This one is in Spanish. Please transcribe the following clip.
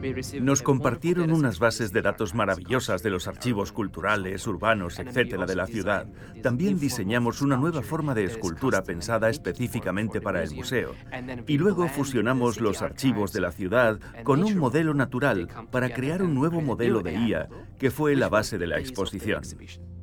Nos compartieron unas bases de datos maravillosas de los archivos culturales, urbanos, etcétera, de la ciudad. También diseñamos una nueva forma de escultura pensada específicamente para el museo. Y luego fusionamos los archivos de la ciudad con un modelo natural para crear un nuevo modelo de IA, que fue la base de la exposición.